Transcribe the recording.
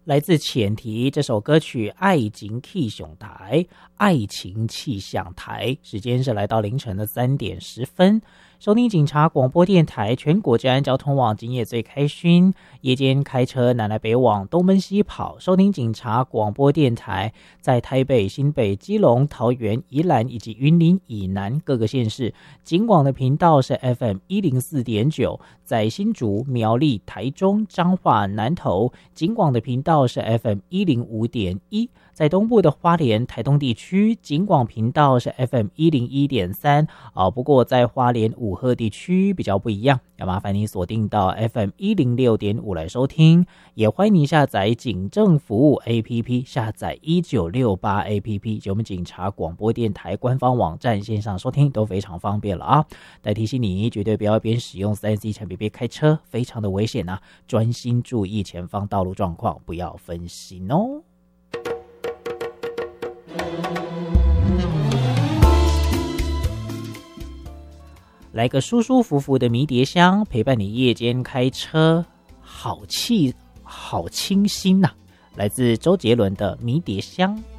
来自浅提这首歌曲《爱情气象台》，爱情气象台，时间是来到凌晨的3点10分。收听警察广播电台全国治安交通网，今夜最开心，夜间开车南来北往，东奔西跑，收听警察广播电台，在台北、新北、基隆、桃园、宜兰以及云林以南各个县市，警广的频道是 FM104.9，在新竹、苗栗、台中、彰化、南投，警广的频道是 FM105.1，在东部的花莲、台东地区，警广频道是 FM101.3，不过在花莲五鹤地区比较不一样，要麻烦你锁定到 FM106.5 来收听，也欢迎你下载警政服务 APP， 下载1968 APP， 就我们警察广播电台官方网站线上收听都非常方便了啊！再提醒你，绝对不要边使用 3C 产品边开车，非常的危险啊！专心注意前方道路状况，不要分心哦。来个舒舒服服的迷迭香，陪伴你夜间开车，好气好清新呐！来自周杰伦的《迷迭香》。